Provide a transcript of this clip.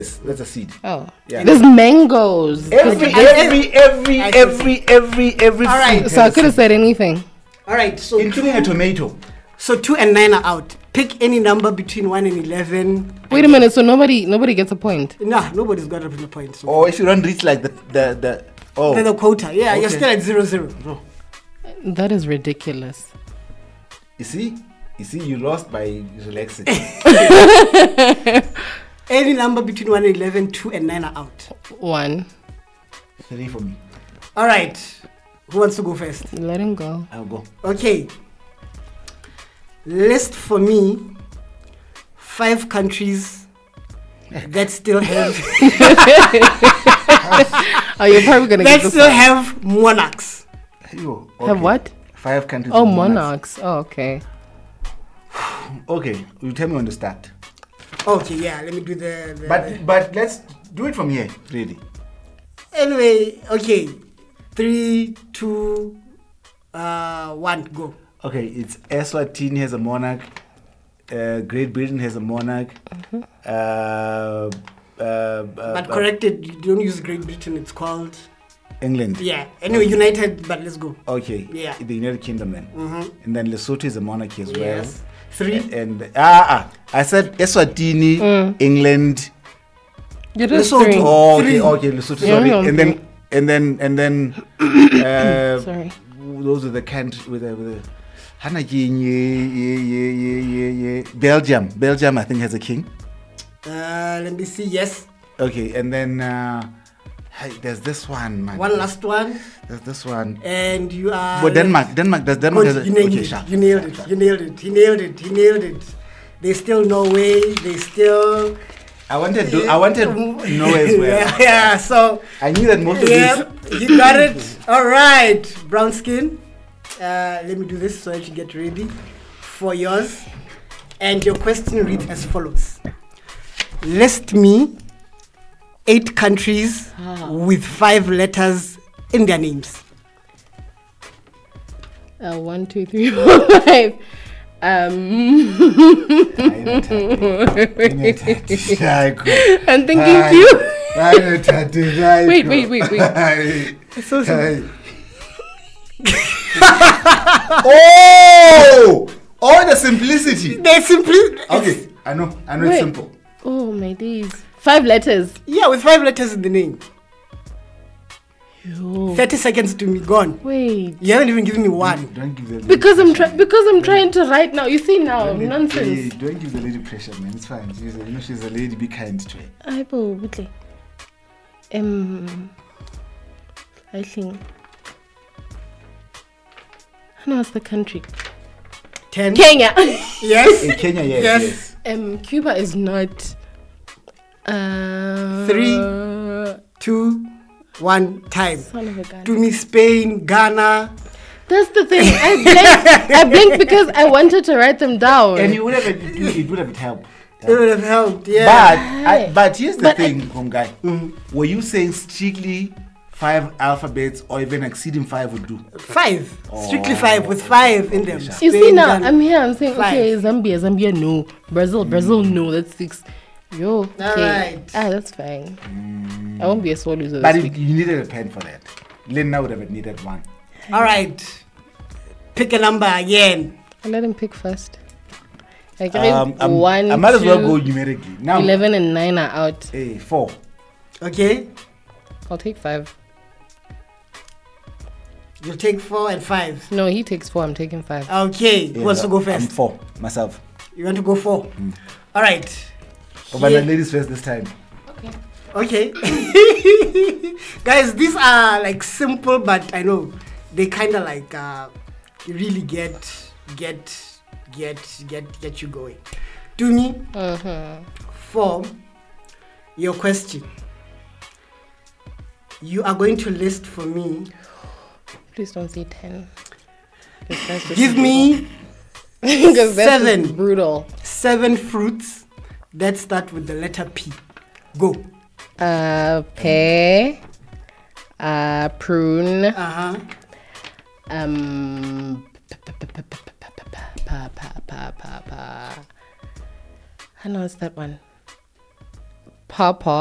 That's a seed. Oh, Yeah. there's mangoes. Every All right. So I could have said anything. All right. So including a tomato. So 2 and 9 are out. Pick any number between 1 and 11. Wait a minute. So nobody gets a point. Nah, nobody's got up in the point. So Or if you don't reach like the then the quota. Yeah, you're Okay. still at 0-0. No. That is ridiculous. you see, you lost by relaxing. Any number between 1 and 11, 2 and 9 are out. 1. 3 for me. All right. Who wants to go first? Let him go. I'll go. Okay. List for me 5 countries that still have Oh, you're probably gonna that get this still one. have monarchs. Yo, Have what? 5 countries. Oh, with monarchs. Oh, okay. Okay, you tell me when to start. Okay, yeah. Let me do the But let's do it from here, really. Anyway, okay. 3, 2, 1, go. Okay, it's Eswatini has a monarch. Great Britain has a monarch. But corrected, you don't use Great Britain, it's called... England. Yeah. Anyway, United, but let's go. Okay. Yeah. The United Kingdom then. And then Lesotho is a monarchy as well. Yes. 3. And I said Eswatini, England. You did Lesotho. 3. Oh, okay, 3. okay, Lesotho. Yeah, Sorry. yeah, And then Sorry. those are the countries with the Belgium. Belgium, I think, has a king. Let me see. Yes. Okay, and then there's this one, man. One last one. There's this one. And you are... But Denmark does Good, a, you nailed okay, it. sharp. You nailed it. You nailed it. He nailed it. He nailed it. They still Norway. They still... I wanted Norway as well. Yeah, so... I knew that most of Yeah, these. you got it. All right, brown skin. Let me do this so that you get ready for yours. And your question reads as follows. List me 8 countries with 5 letters in their names. 1, 2, 3, 4, 5. I'm thinking you. Wait. So Oh, the simplicity. they simply... Okay, I know Wait. it's simple. Oh my days. 5 letters. Yeah, with 5 letters in the name. Yo. 30 seconds to me, gone. Wait. You haven't even given me one. Don't give the lady Because I'm pressure. trying to write now. You see now, Don't nonsense. Don't give the lady pressure, man. It's fine. She's a lady. Be kind to her. I will. Whitley. I think. No, it's the country. 10. Kenya. Yes. In Kenya, Yes. Cuba is not. 3, 2, 1, time. Son of a gun. To me, Spain, Ghana. That's the thing. I blinked because I wanted to write them down. And it would have helped. It would have helped, yeah. But here's the But thing, Hongai. Were you saying strictly 5 alphabets or even exceeding 5 would do? 5. Strictly 5 with 5 in them. You see Spain, now, Ghana. I'm here. I'm saying, 5. okay, Zambia, no. Brazil, no. That's 6. Yo, okay. Alright. That's fine. I won't be a sore loser But this week. you needed a pen for that. Lena would have needed 1. All right. Pick a number again. I'll let him pick first. I gave I 1, might as well 2, go numerically. Now, 11 and 9 are out. 4. Okay. I'll take 5. You'll take 4 and 5. No, he takes 4. I'm taking 5. Okay. Who wants to go I'm first? 4 myself. You want to go 4? All right. Oh, but Here- the ladies first this time. Okay. Guys, these are like simple, but I know they kind of like really get you going. Do me for your question. You are going to list for me. Please don't say 10. 'Cause that's just Give me because that's just 7. brutal. 7 fruits that start with the letter P. Go. Pear, prune, Uh-huh. I know it's that one. Papa.